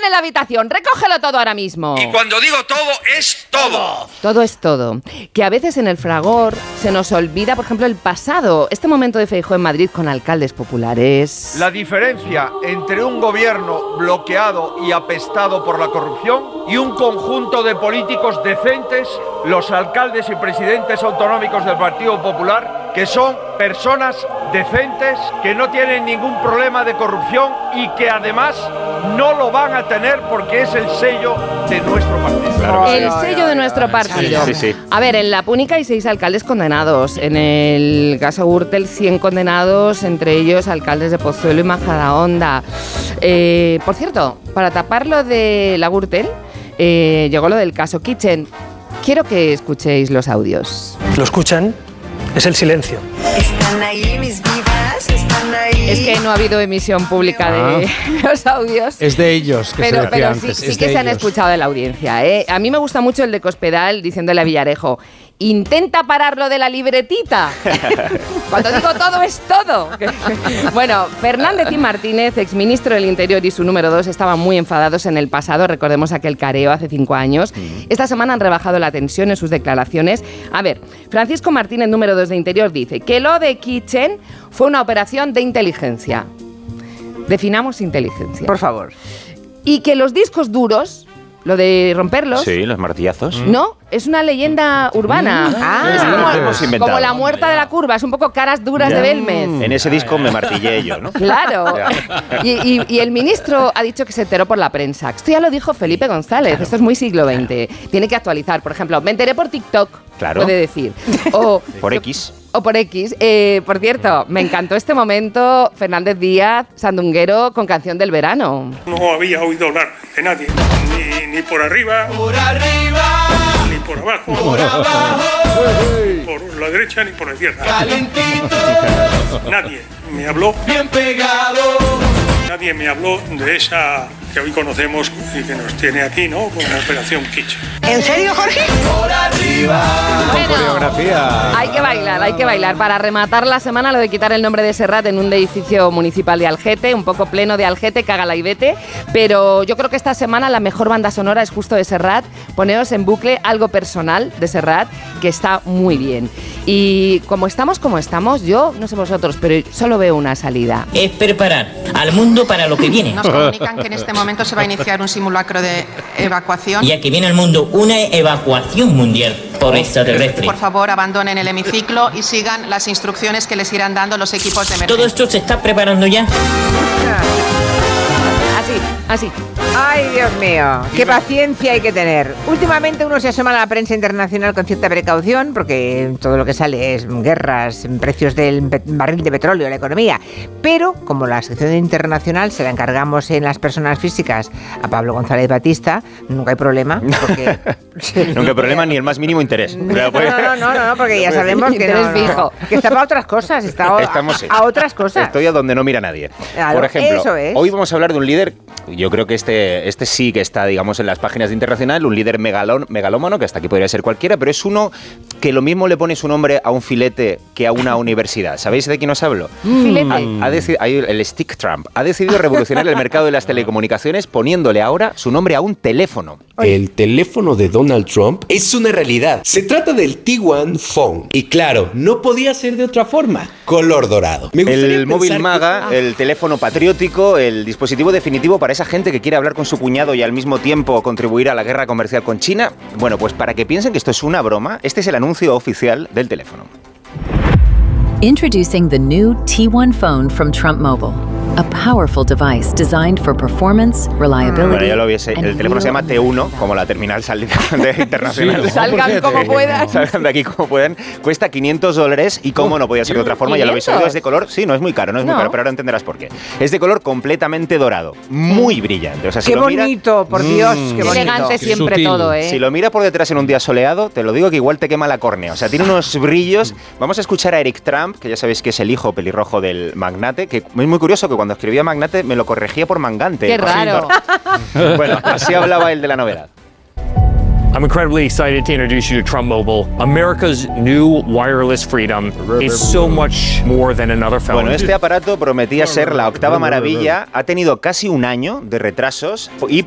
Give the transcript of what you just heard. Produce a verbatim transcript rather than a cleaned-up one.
en la habitación, recógelo todo ahora mismo. Y cuando digo todo, es todo. Todo es todo. Que a veces en el fragor se nos olvida, por ejemplo, el pasado. Este momento de Feijóo en Madrid con alcaldes populares. La diferencia entre un gobierno bloqueado y apestado por la corrupción y un conjunto de políticos decentes, los alcaldes y presidentes autonómicos del Partido Popular, que son personas decentes, que no tienen ningún problema de corrupción y que además no lo van a tener porque es el sello de nuestro partido. Claro, el sello de nuestro partido. Sí, sí. A ver, en La Púnica hay seis alcaldes condenados. En el caso Gürtel, cien condenados, entre ellos alcaldes de Pozuelo y Majadahonda. Eh, por cierto, para tapar lo de la Gürtel, eh, llegó lo del caso Kitchen. Quiero que escuchéis los audios. ¿Lo escuchan? Es el silencio. Están ahí mis vivas, están ahí. Es que no ha habido emisión pública Ah. de los audios. Es de ellos, que Pero, se decía pero sí, antes. sí es que de se han ellos. escuchado de la audiencia, ¿eh? A mí me gusta mucho el de Cospedal diciéndole a Villarejo: intenta parar lo de la libretita. Cuando digo todo es todo. Bueno, Fernández y Martínez, exministro del Interior y su número dos, estaban muy enfadados en el pasado. Recordemos aquel careo hace cinco años. Esta semana han rebajado la tensión en sus declaraciones. A ver, Francisco Martínez, número dos de Interior, dice que lo de Kitchen fue una operación de inteligencia. Definamos inteligencia. Por favor. Y que los discos duros, lo de romperlos, Sí, los martillazos. no, es una leyenda urbana. Ah, es sí, como, lo hemos inventado. como la muerta de la curva, es un poco caras duras Ya. de Belmez. En ese disco me martillé yo, ¿no? Claro. Ya. Y, y- y el ministro ha dicho que se enteró por la prensa. Esto ya lo dijo Felipe González. Esto es muy siglo veinte. Tiene que actualizar. Por ejemplo, me enteré por TikTok. Claro. Puede decir. O Por X. O por X. Eh, por cierto, me encantó este momento. Fernández Díaz, sandunguero, con canción del verano. No había oído hablar de nadie, ni, ni por arriba, Por arriba, ni por abajo, por abajo, ni por la derecha, ni por la izquierda. calentito, Nadie me habló, bien pegado. nadie me habló de esa que hoy conocemos y que nos tiene aquí, ¿no? Como la Operación Kitchen. ¿En serio, Jorge? Por arriba. Bueno, Coreografía. hay que bailar, hay que bailar. Para rematar la semana, lo de quitar el nombre de Serrat en un edificio municipal de Algete, un poco pleno de Algete, cágala y vete. Pero yo creo que esta semana la mejor banda sonora es justo de Serrat. Poneos en bucle algo personal de Serrat, que está muy bien. Y como estamos como estamos, yo, no sé vosotros, pero solo veo una salida. Es preparar al mundo para lo que viene. Nos comunican que en este momento se va a iniciar un simulacro de evacuación. Ya que viene al mundo una evacuación mundial por extraterrestre. Por favor, abandonen el hemiciclo y sigan las instrucciones que les irán dando los equipos de emergencia. Todo esto se está preparando ya. Así, así. Ay, Dios mío, qué paciencia hay que tener. Últimamente uno se asoma a la prensa internacional con cierta precaución porque todo lo que sale es guerras, precios del pe- barril de petróleo, la economía. Pero como la sección internacional se la encargamos en las personas físicas a Pablo González Batista, nunca hay problema. Porque... Nunca hay problema ni el más mínimo interés. No, no, no, no, no, porque ya sabemos que no, Interés no, fijo. que está para otras cosas, está a, Estamos a otras cosas. Estoy a donde no mira nadie. Claro, Por ejemplo, eso es. hoy vamos a hablar de un líder, yo creo que este, este sí que está, digamos, en las páginas de Internacional, un líder megalón, megalómano, que hasta aquí podría ser cualquiera, pero es uno que lo mismo le pone su nombre a un filete que a una universidad. ¿Sabéis de quién os hablo? Filete. Ha, ha deci- hay el Stick Trump ha decidido revolucionar el mercado de las telecomunicaciones poniéndole ahora su nombre a un teléfono. El teléfono de Donald Trump es una realidad. Se trata del T uno Phone. Y claro, no podía ser de otra forma. Color dorado. Me gustaría El móvil pensar MAGA, que- el teléfono patriótico, el dispositivo definitivo para esa gente que quiere hablar con su cuñado y al mismo tiempo contribuir a la guerra comercial con China. Bueno, pues para que piensen que esto es una broma, este es el anuncio oficial del teléfono. Introducing the new T one phone from Trump Mobile. A powerful device designed for performance, reliability, Bueno, ya lo viese. and El teléfono se llama real- T uno, como la terminal salida de internacional. Sí, Salgan como puedan. Salgan de aquí como puedan. Cuesta quinientos dólares y como no podía ser de otra forma, ya lo habéis oído, es de color, sí, no es muy caro, no es muy No. caro, pero ahora entenderás por qué. Es de color completamente dorado, muy brillante. O sea, si Qué lo mira- bonito, por Dios, Mm. qué Qué bonito. elegante siempre sutil. todo, ¿eh? Si lo mira por detrás en un día soleado, te lo digo que igual te quema la córnea. O sea, tiene unos brillos. Vamos a escuchar a Eric Trump, que ya sabéis que es el hijo pelirrojo del magnate, que es muy curioso que cuando escribía magnate me lo corregía por mangante. Qué raro. Bueno, así hablaba él de la novedad. I'm incredibly excited to introduce you to Trump Mobile. America's new wireless freedom is so much more than another phone. Bueno, este aparato prometía ser la octava maravilla, ha tenido casi un año de retrasos y